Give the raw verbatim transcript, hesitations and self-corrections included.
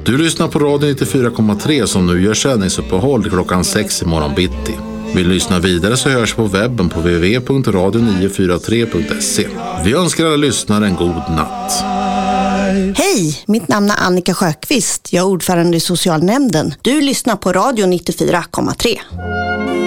Du lyssnar på Radio nittiofyra komma tre som nu gör sändningsuppehåll klockan sex i morgon bitti. Vill du lyssna vidare så hörs på webben på w w w punkt radio nio fyra tre punkt se. Vi önskar alla lyssnare en god natt. Hej, mitt namn är Annika Sjöqvist. Jag är ordförande i socialnämnden. Du lyssnar på Radio nittiofyra komma tre.